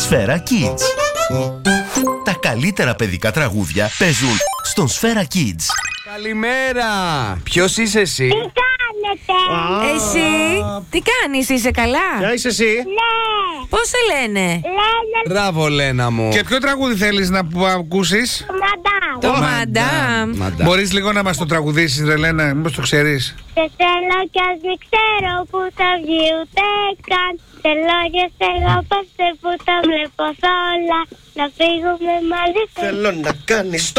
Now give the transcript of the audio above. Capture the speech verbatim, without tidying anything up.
Σφαίρα Kids. Τα καλύτερα παιδικά τραγούδια παίζουν στον Σφαίρα Kids. Καλημέρα! Ποιος είσαι εσύ? Τι κάνετε? Εσύ, τι κάνεις, είσαι καλά? Ποια είσαι εσύ? Ναι. Πώς σε λένε? Λένε Μπράβο, Λένα μου. Και ποιο τραγούδι θέλεις να που- ακούσεις? μαντάμ. Το Μαντάμ, Μαντάμ. Μαντάμ. Μπορείς λίγο να μας το τραγουδήσεις, ρε Λένα, μήπως το ξέρεις? Σε θέλω κι ας μην ξέρω που θα βγει ούτε καν. Θέλω και σε αγαπάστε που τα βλέπω σ' όλα. Να φύγουμε μαζί. Θέλω να κάνεις